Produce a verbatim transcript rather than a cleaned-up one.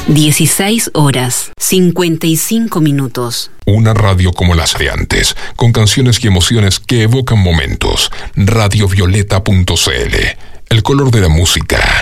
dieciséis horas, cincuenta y cinco minutos. Una radio como las de antes, con canciones y emociones que evocan momentos. radiovioleta punto c l, el color de la música.